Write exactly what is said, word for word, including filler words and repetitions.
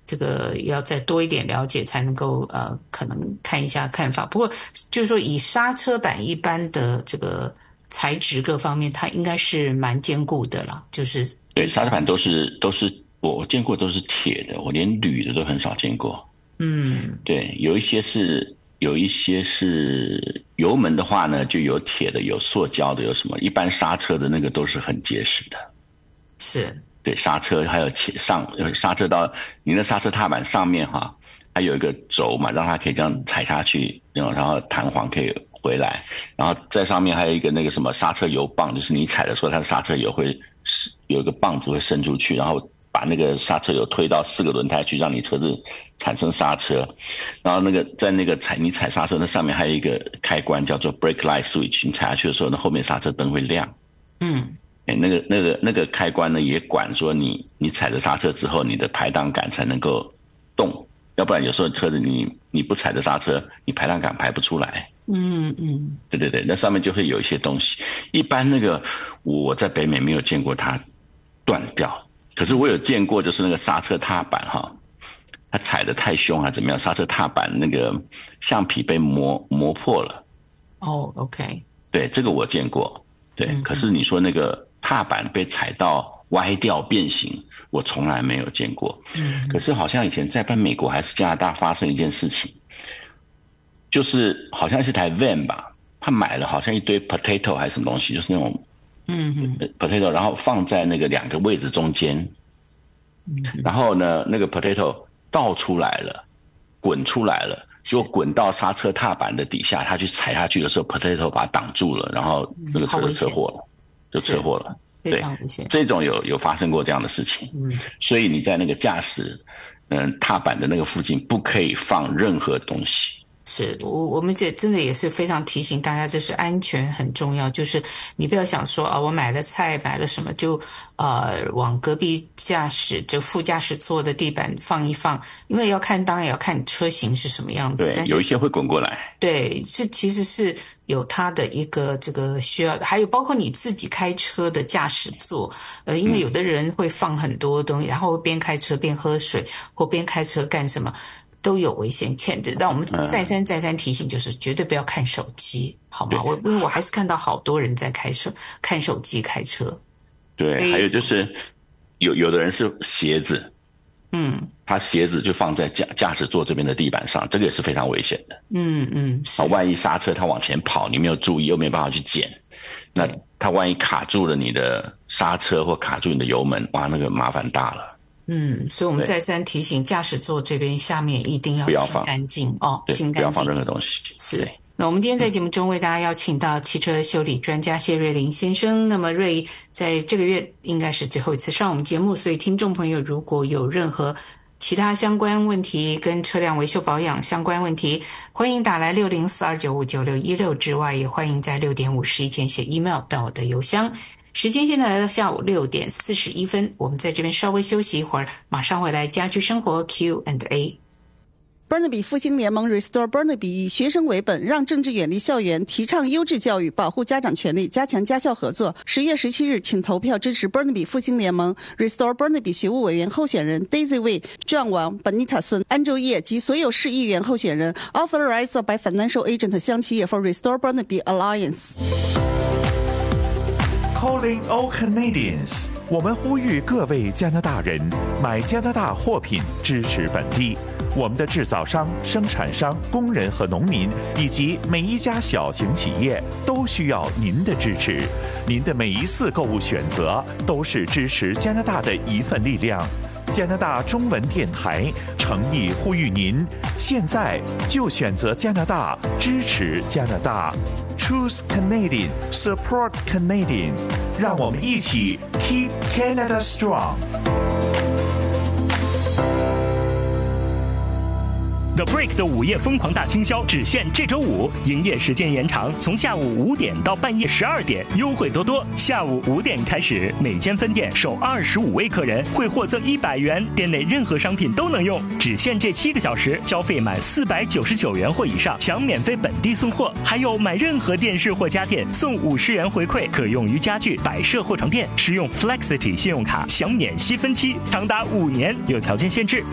这个要再多一点了解，才能够呃可能看一下看法。不过就是说，以刹车板一般的这个材质各方面，它应该是蛮坚固的啦。就是对，刹车板都是都是我见过都是铁的，我连铝的都很少见过。 嗯， 对，有一些是有一些是油门的话呢，就有铁的，有塑胶的，有什么？一般刹车的那个都是很结实的。 是。 对，刹车还有上刹车到你的刹车踏板上面哈，还有一个轴嘛，让它可以这样踩下去，然后弹簧可以回来，然后在上面还有一个那个什么刹车油棒，就是你踩的时候，它的刹车油会有一个棒子会伸出去，然后把那个刹车油推到四个轮胎去，让你车子产生刹车。然后那个在那个踩你踩刹车那上面还有一个开关叫做 brake light switch， 你踩下去的时候，那后面刹车灯会亮。 嗯。 欸、那个那个那个开关呢，也管说你你踩着刹车之后，你的排档杆才能够动，要不然有时候车子你你不踩着刹车，你排档杆排不出来。 嗯嗯， 对对对，那上面就会有一些东西。一般那个我在北美没有见过它断掉，可是我有见过，就是那个刹车踏板哈，它踩得太凶还怎么样，刹车踏板那个橡皮被磨磨破了。 哦 ，OK， 对，这个我见过。对， 嗯， 可是你说那个踏板被踩到歪掉变形，我从来没有见过。 嗯， 可是好像以前在美国还是加拿大发生一件事情，就是好像是台 van 吧，他买了好像一堆 potato 还是什么东西，就是那种嗯 potato， 然后放在那个两个位置中间， 嗯， 然后呢那个 potato 倒出来了，滚出来了。就滚到刹车踏板的底下，他去踩下去的时候 ，potato 把它挡住了，然后那个车就车祸了，就车祸了。 非常危险。 这种有有发生过这样的事情，嗯，所以你在那个驾驶，嗯，踏板的那个附近不可以放任何东西。 是我我们这真的也是非常提醒大家，这是安全很重要。就是你不要想说啊，我买了菜买了什么就呃往隔壁驾驶就副驾驶座的地板放一放，因为要看当然也要看你车型是什么样子。 对，有一些会滚过来。 对，是其实是有它的一个这个需要的，还有包括你自己开车的驾驶座，呃，因为有的人会放很多东西，然后边开车边喝水或边开车干什么。都有危险限制，但我们再三再三提醒，就是绝对不要看手机，好吗？我因为我还是看到好多人在开车看手机开车。 对，还有就是有有的人是鞋子， 嗯， 他鞋子就放在驾驾驶座这边的地板上，这个也是非常危险的。 嗯嗯， 啊，万一刹车他往前跑，你没有注意，又没有办法去捡，那他万一卡住了你的刹车或卡住你的油门，哇，那个麻烦大了。 嗯，所以我们再三提醒，驾驶座这边下面一定要清干净哦，清干净， 不要放任何东西。 是。那我们今天在节目中为大家邀请到汽车修理专家谢瑞麟先生。那么瑞在这个月应该是最后一次上我们节目，所以听众朋友如果有任何其他相关问题跟车辆维修保养相关问题，欢迎打来六零四二九五九六一六之外，也欢迎在六点五十以前写 email 到我的邮箱。时间现在来到下午六点四十一分，我们在这边稍微休息一会儿，马上回来家居生活 Q and A。 Burnaby 复兴联盟 Restore Burnaby 以学生为本，让政治远离校园，提倡优质教育，保护家长权利，加强家校合作。十月十七日，请投票支持 Burnaby 复兴联盟 Restore Burnaby 学务委员候选人 Daisy Wei、John Wang、Benita Sun、Andrew Ye 及所有市议员候选人 Authorized by Financial Agent 向企业 for Restore Burnaby Alliance。Calling all Canadians， 我们呼吁各位加拿大人买加拿大货品，支持本地。我们的制造商、生产商、工人和农民，以及每一家小型企业都需要您的支持。您的每一次购物选择都是支持加拿大的一份力量。加拿大中文电台诚意呼吁您，现在就选择加拿大，支持加拿大。Choose Canadian, support Canadian， 让我们一起 Keep Canada Strong。The Break 的午夜疯狂大清销只限这周五，营业时间延长，从下午五点到半夜十二点，优惠多多。下午五点开始，每间分店首二十五位客人会获赠一百元，店内任何商品都能用，只限这七个小时，消费满四百九十九元或以上享免费本地送货，还有买任何电视或家电送五十元回馈，可用于家具、摆设或床垫。使用 Flexity 信用卡享免息分期，长达五年，有条件限制。